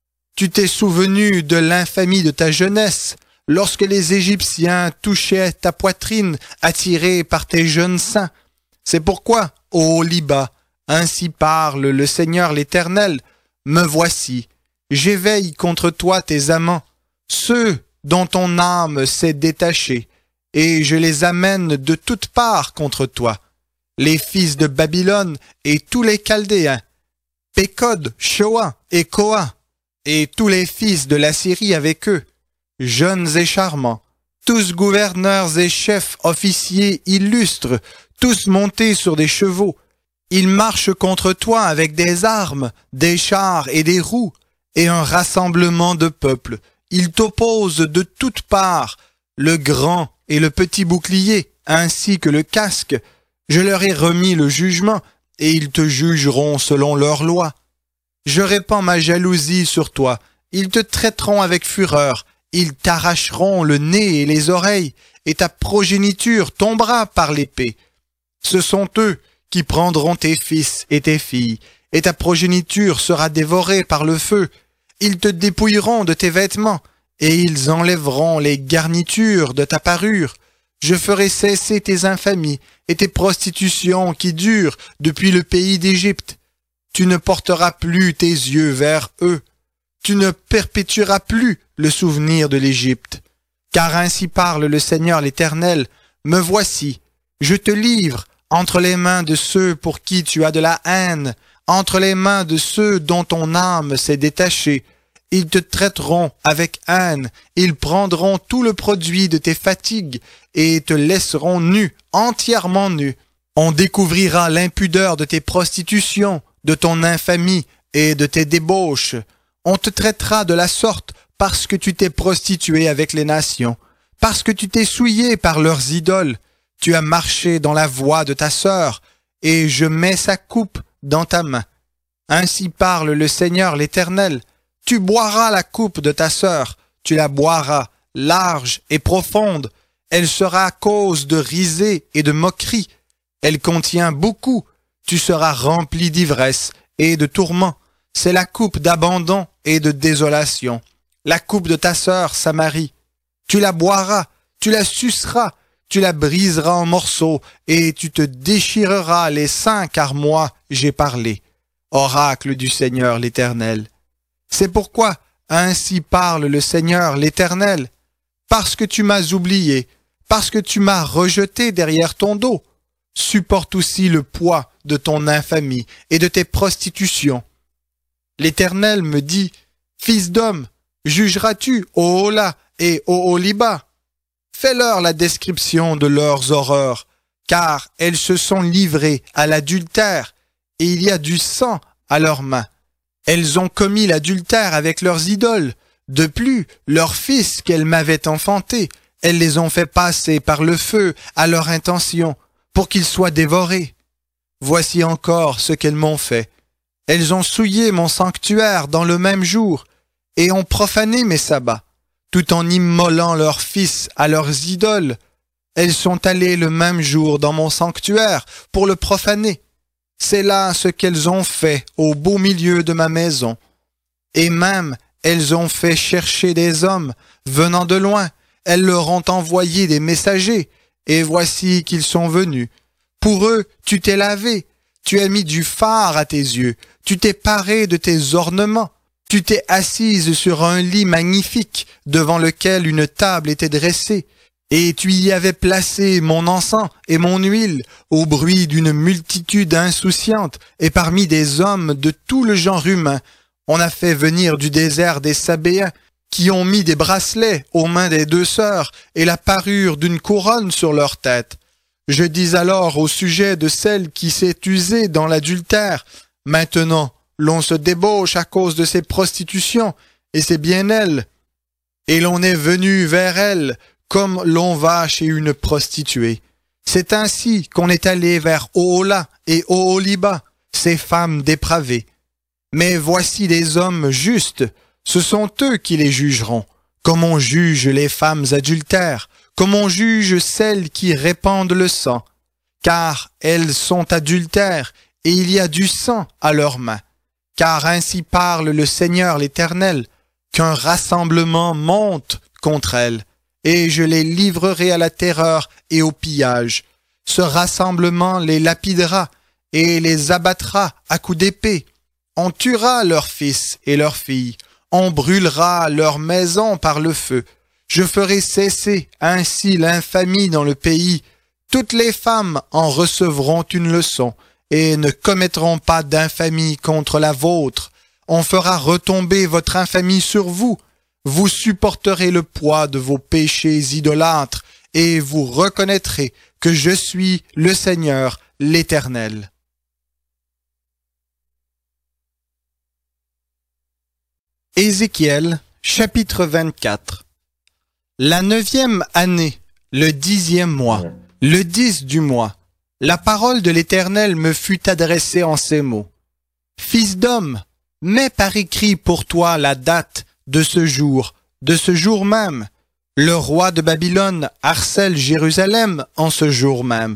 Tu t'es souvenu de l'infamie de ta jeunesse, lorsque les Égyptiens touchaient ta poitrine, attirés par tes jeunes seins. C'est pourquoi, ô Liba, ainsi parle le Seigneur l'Éternel, me voici, j'éveille contre toi tes amants, ceux dont ton âme s'est détachée, et je les amène de toutes parts contre toi, les fils de Babylone et tous les Chaldéens, Pécod, Shoa et Koa, et tous les fils de la Syrie avec eux, jeunes et charmants, tous gouverneurs et chefs officiers illustres, tous montés sur des chevaux. Ils marchent contre toi avec des armes, des chars et des roues, et un rassemblement de peuples. Ils t'opposent de toutes parts, le grand et le petit bouclier, ainsi que le casque. Je leur ai remis le jugement, et ils te jugeront selon leur loi. Je répands ma jalousie sur toi, ils te traiteront avec fureur, ils t'arracheront le nez et les oreilles, et ta progéniture tombera par l'épée. Ce sont eux qui prendront tes fils et tes filles, et ta progéniture sera dévorée par le feu. Ils te dépouilleront de tes vêtements, et ils enlèveront les garnitures de ta parure. Je ferai cesser tes infamies et tes prostitutions qui durent depuis le pays d'Égypte. Tu ne porteras plus tes yeux vers eux. Tu ne perpétueras plus le souvenir de l'Égypte. Car ainsi parle le Seigneur l'Éternel, me voici, je te livre entre les mains de ceux pour qui tu as de la haine, entre les mains de ceux dont ton âme s'est détachée. Ils te traiteront avec haine, ils prendront tout le produit de tes fatigues et te laisseront nu, entièrement nu. On découvrira l'impudeur de tes prostitutions, de ton infamie et de tes débauches. On te traitera de la sorte parce que tu t'es prostitué avec les nations, parce que tu t'es souillé par leurs idoles. Tu as marché dans la voie de ta sœur, et je mets sa coupe dans ta main. Ainsi parle le Seigneur l'Éternel. Tu boiras la coupe de ta sœur, tu la boiras, large et profonde. Elle sera cause de risée et de moquerie. Elle contient beaucoup. Tu seras rempli d'ivresse et de tourments. C'est la coupe d'abandon et de désolation. La coupe de ta sœur Samarie. Tu la boiras, tu la suceras, tu la briseras en morceaux, et tu te déchireras les seins, car moi j'ai parlé. Oracle du Seigneur l'Éternel. C'est pourquoi ainsi parle le Seigneur l'Éternel. Parce que tu m'as oublié, parce que tu m'as rejeté derrière ton dos, supporte aussi le poids de ton infamie et de tes prostitutions. L'Éternel me dit, Fils d'homme, jugeras-tu Ohola et Oholiba? Fais-leur la description de leurs horreurs, car elles se sont livrées à l'adultère, et il y a du sang à leurs mains. Elles ont commis l'adultère avec leurs idoles. De plus, leurs fils qu'elles m'avaient enfantés, elles les ont fait passer par le feu à leur intention, pour qu'ils soient dévorés. Voici encore ce qu'elles m'ont fait. Elles ont souillé mon sanctuaire dans le même jour, et ont profané mes sabbats, tout en immolant leurs fils à leurs idoles. Elles sont allées le même jour dans mon sanctuaire pour le profaner. C'est là ce qu'elles ont fait au beau milieu de ma maison. Et même, elles ont fait chercher des hommes venant de loin, elles leur ont envoyé des messagers, et voici qu'ils sont venus. Pour eux, tu t'es lavé, tu as mis du fard à tes yeux, tu t'es paré de tes ornements, tu t'es assise sur un lit magnifique devant lequel une table était dressée, et tu y avais placé mon encens et mon huile au bruit d'une multitude insouciante, et parmi des hommes de tout le genre humain, on a fait venir du désert des Sabéens, qui ont mis des bracelets aux mains des deux sœurs et la parure d'une couronne sur leur tête. Je dis alors au sujet de celle qui s'est usée dans l'adultère, maintenant l'on se débauche à cause de ses prostitutions, et c'est bien elle. Et l'on est venu vers elle comme l'on va chez une prostituée. C'est ainsi qu'on est allé vers Ohola et Oholiba, ces femmes dépravées. Mais voici des hommes justes, ce sont eux qui les jugeront, comme on juge les femmes adultères, comme on juge celles qui répandent le sang, car elles sont adultères, et il y a du sang à leurs mains. Car ainsi parle le Seigneur l'Éternel, qu'un rassemblement monte contre elles, et je les livrerai à la terreur et au pillage. Ce rassemblement les lapidera et les abattra à coups d'épée. On tuera leurs fils et leurs filles, on brûlera leurs maisons par le feu. Je ferai cesser ainsi l'infamie dans le pays. Toutes les femmes en recevront une leçon et ne commettront pas d'infamie contre la vôtre. On fera retomber votre infamie sur vous. Vous supporterez le poids de vos péchés idolâtres et vous reconnaîtrez que je suis le Seigneur, l'Éternel. Ézéchiel, chapitre 24. La 9e année, le 10e mois, le 10 du mois, la parole de l'Éternel me fut adressée en ces mots. Fils d'homme, mets par écrit pour toi la date de ce jour même. Le roi de Babylone harcèle Jérusalem en ce jour même.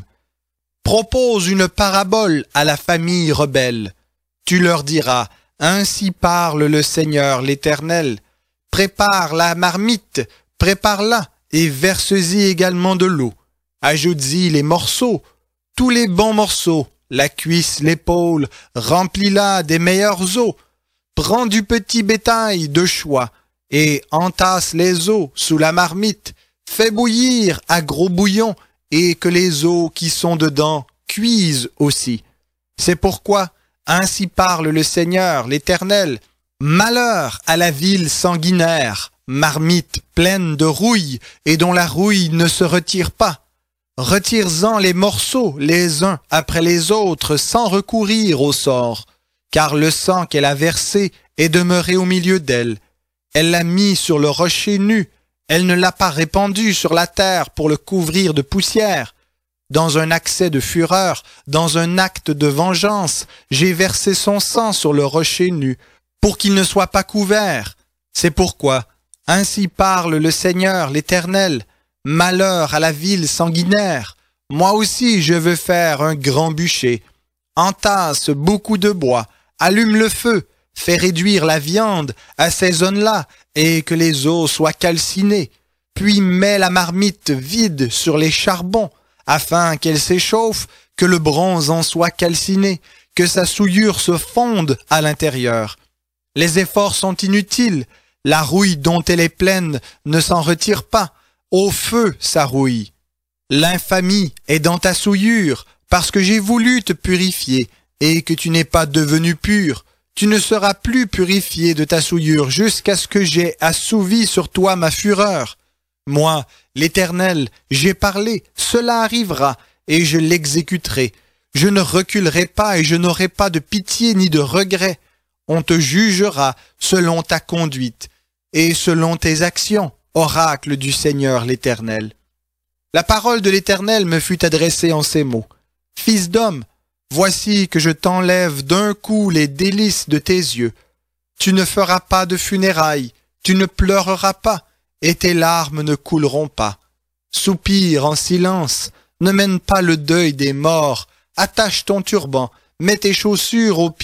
Propose une parabole à la famille rebelle. Tu leur diras, ainsi parle le Seigneur l'Éternel. Prépare la marmite, prépare-la et verse-y également de l'eau. Ajoute-y les morceaux, tous les bons morceaux, la cuisse, l'épaule, remplis-la des meilleurs os. Prends du petit bétail de choix et entasse les os sous la marmite. Fais bouillir à gros bouillon et que les os qui sont dedans cuisent aussi. C'est pourquoi, ainsi parle le Seigneur, l'Éternel, malheur à la ville sanguinaire, marmite pleine de rouille et dont la rouille ne se retire pas. Retire-en les morceaux les uns après les autres sans recourir au sort, car le sang qu'elle a versé est demeuré au milieu d'elle. Elle l'a mis sur le rocher nu, elle ne l'a pas répandu sur la terre pour le couvrir de poussière. Dans un accès de fureur, dans un acte de vengeance, j'ai versé son sang sur le rocher nu, pour qu'il ne soit pas couvert. C'est pourquoi, ainsi parle le Seigneur l'Éternel, malheur à la ville sanguinaire. Moi aussi je veux faire un grand bûcher. Entasse beaucoup de bois, allume le feu, fais réduire la viande, assaisonne-la, et que les os soient calcinés. Puis mets la marmite vide sur les charbons, afin qu'elle s'échauffe, que le bronze en soit calciné, que sa souillure se fonde à l'intérieur. Les efforts sont inutiles, la rouille dont elle est pleine ne s'en retire pas, au feu sa rouille. L'infamie est dans ta souillure, parce que j'ai voulu te purifier, et que tu n'es pas devenu pur. Tu ne seras plus purifié de ta souillure jusqu'à ce que j'ai assouvi sur toi ma fureur. Moi, l'Éternel, j'ai parlé, cela arrivera, et je l'exécuterai. Je ne reculerai pas et je n'aurai pas de pitié ni de regret. On te jugera selon ta conduite et selon tes actions, oracle du Seigneur l'Éternel. La parole de l'Éternel me fut adressée en ces mots. Fils d'homme, voici que je t'enlève d'un coup les délices de tes yeux. Tu ne feras pas de funérailles, tu ne pleureras pas, et tes larmes ne couleront pas. Soupire en silence, ne mène pas le deuil des morts, attache ton turban, mets tes chaussures aux pieds,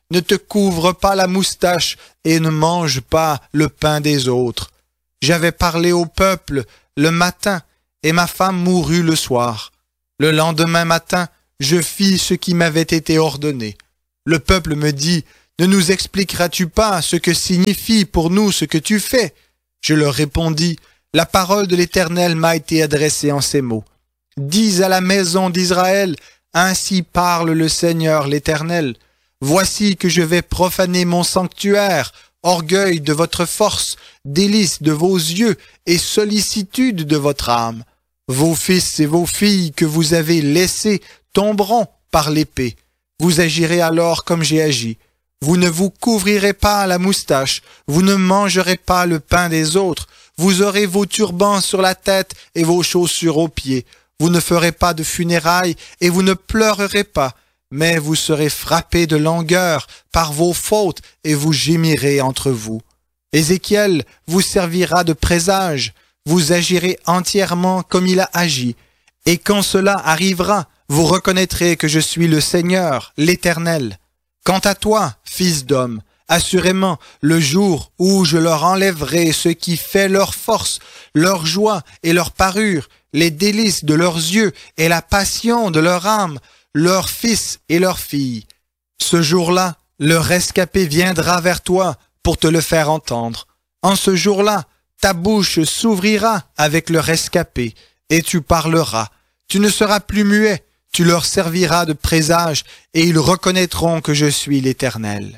ne te couvre pas la moustache et ne mange pas le pain des autres. J'avais parlé au peuple le matin et ma femme mourut le soir. Le lendemain matin, je fis ce qui m'avait été ordonné. Le peuple me dit, ne nous expliqueras-tu pas ce que signifie pour nous ce que tu fais? Je leur répondis, la parole de l'Éternel m'a été adressée en ces mots. Dis à la maison d'Israël, ainsi parle le Seigneur l'Éternel. Voici que je vais profaner mon sanctuaire, orgueil de votre force, délice de vos yeux et sollicitude de votre âme. Vos fils et vos filles que vous avez laissés tomberont par l'épée. Vous agirez alors comme j'ai agi. Vous ne vous couvrirez pas la moustache, vous ne mangerez pas le pain des autres, vous aurez vos turbans sur la tête et vos chaussures aux pieds. Vous ne ferez pas de funérailles et vous ne pleurerez pas, mais vous serez frappés de langueur par vos fautes et vous gémirez entre vous. Ézéchiel vous servira de présage, vous agirez entièrement comme il a agi. Et quand cela arrivera, vous reconnaîtrez que je suis le Seigneur, l'Éternel. Quant à toi, fils d'homme, assurément, le jour où je leur enlèverai ce qui fait leur force, leur joie et leur parure, les délices de leurs yeux et la passion de leur âme, leurs fils et leurs filles. Ce jour-là, le rescapé viendra vers toi pour te le faire entendre. En ce jour-là, ta bouche s'ouvrira avec le rescapé, et tu parleras. Tu ne seras plus muet, tu leur serviras de présage, et ils reconnaîtront que je suis l'Éternel.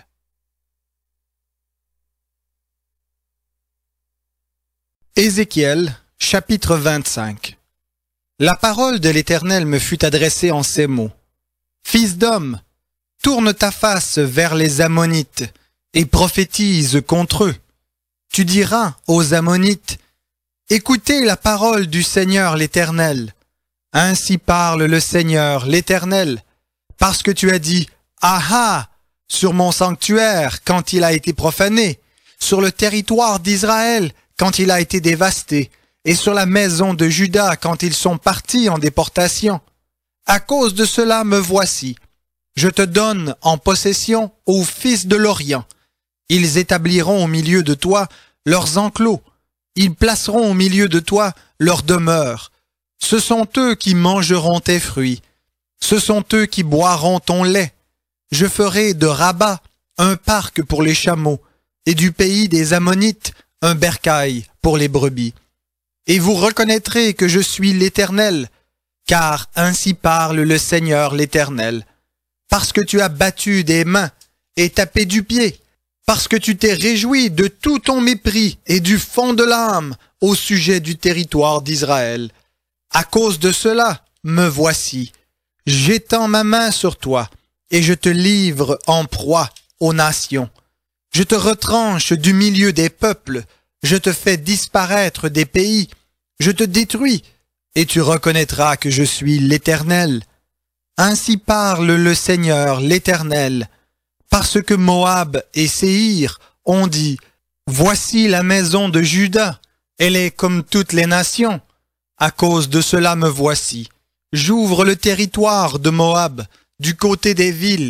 Ézéchiel, chapitre 25. La parole de l'Éternel me fut adressée en ces mots. Fils d'homme, tourne ta face vers les Ammonites, et prophétise contre eux. Tu diras aux Ammonites, écoutez la parole du Seigneur l'Éternel. Ainsi parle le Seigneur l'Éternel, parce que tu as dit, ah ah, sur mon sanctuaire quand il a été profané, sur le territoire d'Israël quand il a été dévasté, et sur la maison de Juda quand ils sont partis en déportation. À cause de cela me voici. Je te donne en possession aux fils de l'Orient. Ils établiront au milieu de toi leurs enclos. Ils placeront au milieu de toi leurs demeures. Ce sont eux qui mangeront tes fruits. Ce sont eux qui boiront ton lait. Je ferai de Rabat un parc pour les chameaux, et du pays des Ammonites un bercail pour les brebis. Et vous reconnaîtrez que je suis l'Éternel, car ainsi parle le Seigneur l'Éternel. Parce que tu as battu des mains et tapé du pied, parce que tu t'es réjoui de tout ton mépris et du fond de l'âme au sujet du territoire d'Israël. À cause de cela, me voici. J'étends ma main sur toi, et je te livre en proie aux nations. Je te retranche du milieu des peuples, je te fais disparaître des pays, je te détruis, et tu reconnaîtras que je suis l'Éternel. Ainsi parle le Seigneur l'Éternel, parce que Moab et Séhir ont dit, voici la maison de Juda, elle est comme toutes les nations. À cause de cela me voici. J'ouvre le territoire de Moab, du côté des villes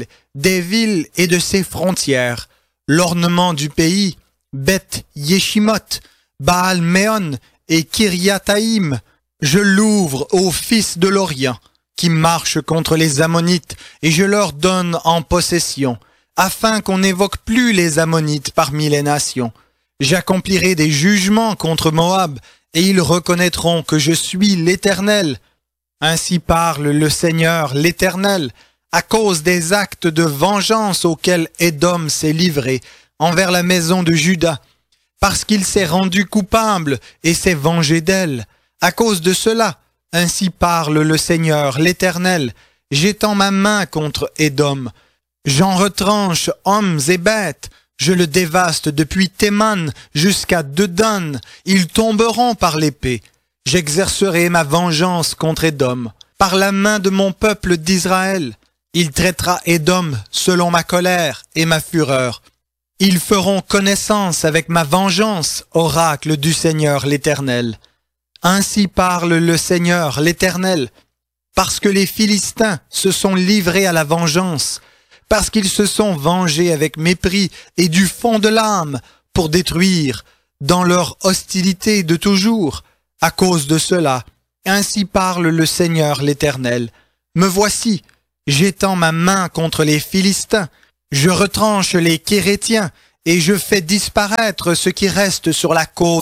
et de ses frontières. L'ornement du pays, Beth Yeshimoth, Baal Méon et Kiriathaïm, je l'ouvre aux fils de l'Orient, qui marchent contre les Ammonites, et je leur donne en possession, afin qu'on n'évoque plus les Ammonites parmi les nations. J'accomplirai des jugements contre Moab, et ils reconnaîtront que je suis l'Éternel. Ainsi parle le Seigneur l'Éternel, à cause des actes de vengeance auxquels Édom s'est livré envers la maison de Juda, parce qu'il s'est rendu coupable et s'est vengé d'elle. À cause de cela, ainsi parle le Seigneur l'Éternel, j'étends ma main contre Édom. J'en retranche hommes et bêtes, je le dévaste depuis Théman jusqu'à Dedan, ils tomberont par l'épée. J'exercerai ma vengeance contre Édom, par la main de mon peuple d'Israël. Il traitera Édom selon ma colère et ma fureur. Ils feront connaissance avec ma vengeance, oracle du Seigneur l'Éternel. Ainsi parle le Seigneur l'Éternel, parce que les Philistins se sont livrés à la vengeance, parce qu'ils se sont vengés avec mépris et du fond de l'âme pour détruire, dans leur hostilité de toujours. À cause de cela, ainsi parle le Seigneur l'Éternel. Me voici, j'étends ma main contre les Philistins, je retranche les Kérétiens, et je fais disparaître ce qui reste sur la côte,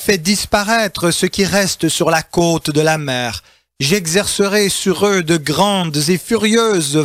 de la mer. J'exercerai sur eux de grandes et furieuses